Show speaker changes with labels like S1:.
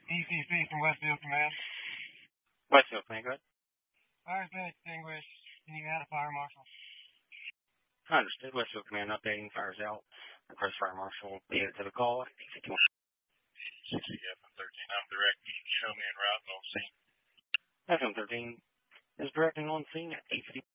S1: ECC from Westfield Command.
S2: Westfield Command, go ahead.
S1: Fire's been extinguished. Can you add a fire marshal?
S2: Understood. Westfield Command updating. Fire's out. Request fire marshal. Be it to the call.
S3: FM13, I'm directing. Show me en route and on scene.
S2: FM13 is directing on scene at 8:50.